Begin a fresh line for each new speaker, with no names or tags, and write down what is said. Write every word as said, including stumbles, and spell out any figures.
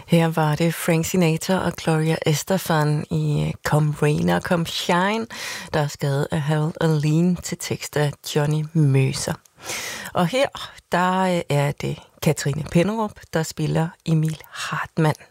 Her var det Frank Sinatra og Gloria Estefan i Come Rain or Come Shine, der er skrevet af Harold Arlen til tekst af Johnny Mercer. Og her, der er det Katrine Penderup, der spiller Emil Hartmann.